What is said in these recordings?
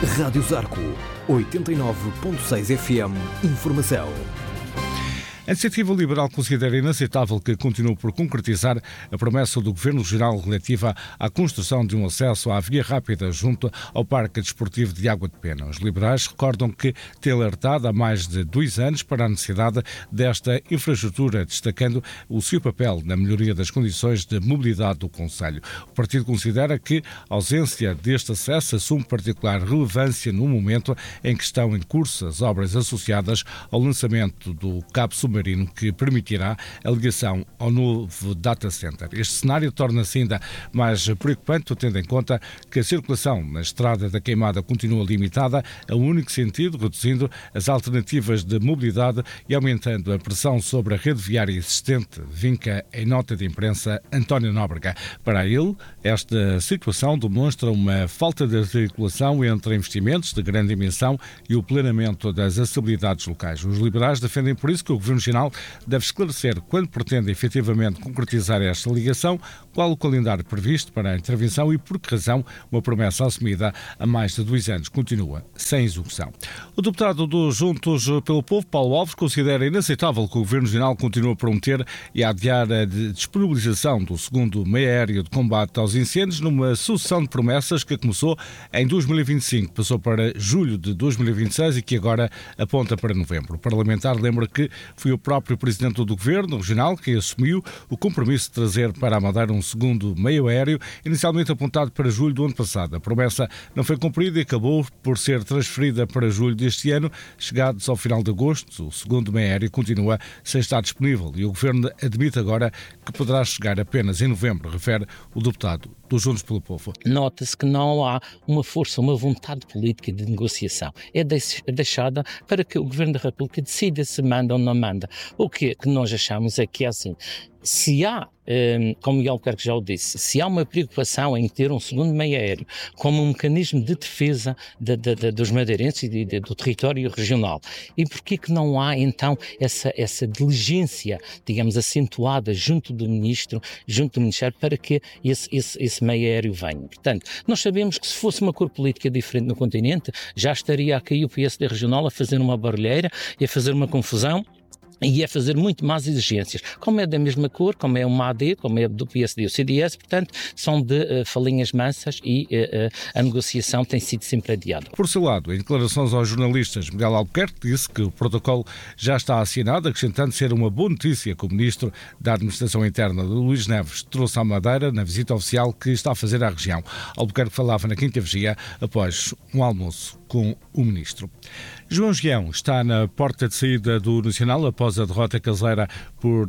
Rádio Zarco, 89.6 FM, Informação. A Iniciativa Liberal considera inaceitável que continue por concretizar a promessa do Governo Regional relativa à construção de um acesso à via rápida junto ao Parque Desportivo de Água de Pena. Os liberais recordam que têm alertado há mais de 2 anos para a necessidade desta infraestrutura, destacando o seu papel na melhoria das condições de mobilidade do concelho. O partido considera que a ausência deste acesso assume particular relevância no momento em que estão em curso as obras associadas ao lançamento do cabo submarino que permitirá a ligação ao novo data center. Este cenário torna-se ainda mais preocupante, tendo em conta que a circulação na estrada da Queimada continua limitada a um único sentido, reduzindo as alternativas de mobilidade e aumentando a pressão sobre a rede viária existente, vinca em nota de imprensa António Nóbrega. Para ele, esta situação demonstra uma falta de articulação entre investimentos de grande dimensão e o planeamento das acessibilidades locais. Os liberais defendem por isso que o Governo Regional deve esclarecer quando pretende efetivamente concretizar esta ligação, qual o calendário previsto para a intervenção e por que razão uma promessa assumida há mais de 2 anos continua sem execução. O deputado dos Juntos pelo Povo, Paulo Alves, considera inaceitável que o Governo Regional continue a prometer e a adiar a disponibilização do segundo meio aéreo de combate aos incêndios numa sucessão de promessas que começou em 2025, passou para julho de 2026 e que agora aponta para novembro. O parlamentar lembra que foi o próprio Presidente do Governo Regional que assumiu o compromisso de trazer para a Madeira um segundo meio aéreo, inicialmente apontado para julho do ano passado. A promessa não foi cumprida e acabou por ser transferida para julho deste ano. Chegados ao final de agosto, o segundo meio aéreo continua sem estar disponível e o Governo admite agora que poderá chegar apenas em novembro, refere o deputado dos Juntos pelo Povo. Nota-se que não há uma força, uma vontade política de negociação. É deixada para que o Governo da República decida se manda ou não manda. O que nós achamos é que é assim, se há, como Miguel Albuquerque já o disse, se há uma preocupação em ter um segundo meio aéreo como um mecanismo de defesa dos madeirenses e do território regional, e porquê que não há então essa diligência, digamos, acentuada junto do Ministro, junto do Ministério, para que esse meio aéreo venha? Portanto, nós sabemos que se fosse uma cor política diferente no continente, já estaria aqui o PSD regional a fazer uma barulheira e a fazer uma confusão e a fazer muito mais exigências. Como é da mesma cor, como é uma AD, como é do PSD e o CDS, portanto, são de falinhas mansas e a negociação tem sido sempre adiada. Por seu lado, em declarações aos jornalistas, Miguel Albuquerque disse que o protocolo já está assinado, acrescentando ser uma boa notícia que o Ministro da Administração Interna, Luís Neves, trouxe à Madeira na visita oficial que está a fazer à região. Albuquerque falava na quinta vigia após um almoço com o Ministro. João Gião está na porta de saída do Nacional após a derrota caseira por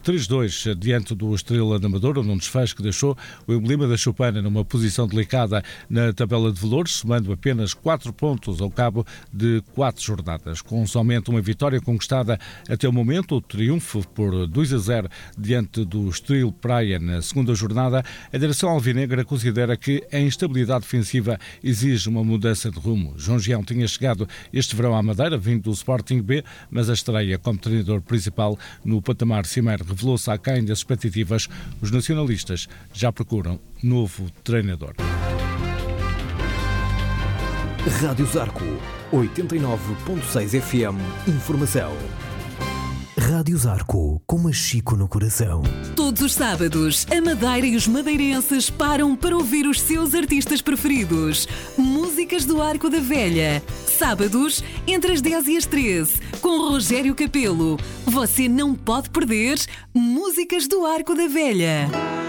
3-2 diante do Estrela da Amadora, num desfecho que deixou o emblema da Choupana numa posição delicada na tabela de valores, somando apenas 4 pontos ao cabo de 4 jornadas. Com somente uma vitória conquistada até o momento, o triunfo por 2-0 diante do Estoril Praia na segunda jornada, a direção alvinegra considera que a instabilidade defensiva exige uma mudança de rumo. João Gião tinha chegado este verão à Madeira, vindo do Sporting B, mas a estreia como treinador principal no patamar cimeiro revelou-se aquém das expectativas. Os nacionalistas já procuram novo treinador. Rádio Zarco, 89.6 FM, Informação. Rádio Zarco, com Machico no coração. Todos os sábados, a Madeira e os madeirenses param para ouvir os seus artistas preferidos. Músicas do Arco da Velha. Sábados, entre as 10 e as 13, com Rogério Capelo. Você não pode perder Músicas do Arco da Velha.